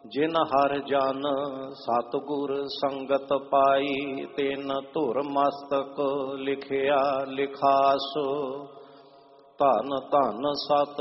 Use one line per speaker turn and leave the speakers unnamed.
ਜਿਨ ਹਰ ਜਨ ਸਤਿਗੁਰ ਸੰਗਤ ਪਾਈ, ਤਿਨ ਧੁਰ ਮਸਤਕ ਲਿਖਿਆ ਲਿਖਾਸ। ਧੰਨ ਧੰਨ ਸਤ